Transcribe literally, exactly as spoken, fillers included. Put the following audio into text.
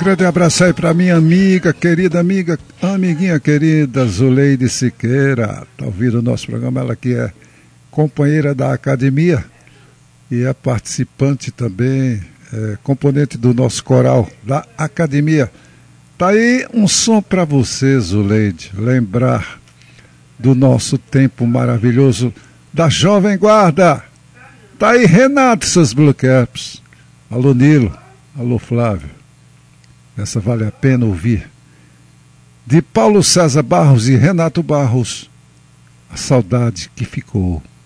grande abraço aí para minha amiga, querida amiga, amiguinha querida, Zuleide Siqueira. Tá ouvindo o nosso programa? Ela que é companheira da academia e é participante também, é, componente do nosso coral da academia. Tá aí um som para você, Zuleide, lembrar do nosso tempo maravilhoso da Jovem Guarda. Tá aí Renato e seus Blue Caps. Alô Nilo, alô Flávio. Essa vale a pena ouvir. De Paulo César Barros e Renato Barros, a saudade que ficou.